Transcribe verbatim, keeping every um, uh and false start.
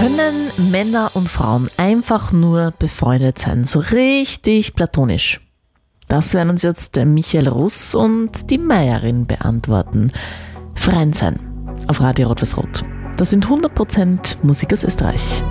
Können Männer und Frauen einfach nur befreundet sein, so richtig platonisch? Das werden uns jetzt der Michael Russ und die Meierin beantworten. Freien sein auf Radio Rot-Weiß-Rot. Das sind hundert Prozent Musik aus Österreich.